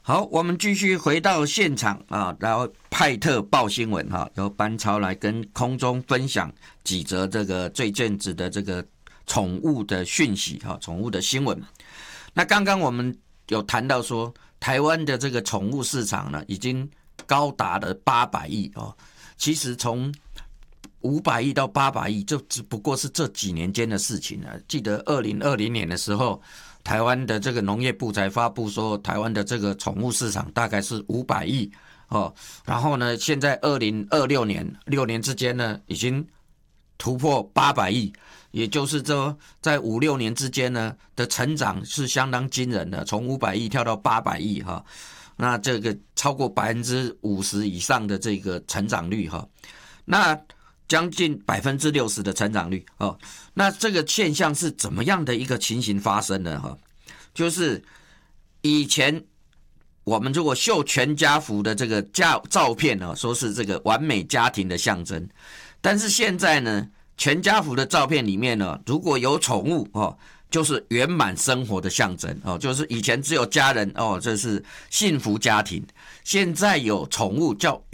好，我们继续回到现场啊，然后派特报新闻哈，由班超来跟空中分享几则这个最近子的这个宠物的讯息哈，宠物的新闻。那刚刚我们有谈到说，台湾的这个宠物市场呢，已经高达了800亿哦。其实从500亿到800亿，就只不过是这几年间的事情了。记得2020年的时候，台湾的这个农业部才发布说，台湾的这个宠物市场大概是500亿哦。然后呢，现在2026年6年之间呢，已经突破800亿，也就是说，在5-6年之间呢的成长是相当惊人的，从500亿跳到800亿哈。那这个超过50%以上的这个成长率哈。那将近60%的成长率哦，那这个现象是怎么样的一个情形发生呢？哈，就是以前我们如果秀全家福的这个照片呢，说是这个完美家庭的象征，但是现在呢，全家福的照片里面呢，如果有宠物哦，就是圆满生活的象征哦，就是以前只有家人哦，这是幸福家庭，现在有宠物叫